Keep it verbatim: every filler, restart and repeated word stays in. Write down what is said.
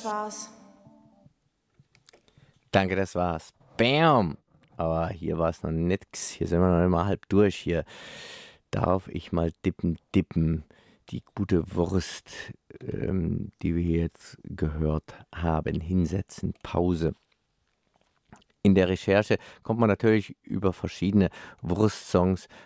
war's. Danke, das war's. Bam! Aber hier war es noch nix. Hier sind wir noch immer halb durch. Hier darf ich mal dippen, dippen. Die gute Wurst, ähm, die wir hier jetzt gehört haben. Hinsetzen, Pause. In der Recherche kommt man natürlich über verschiedene Wurstsongs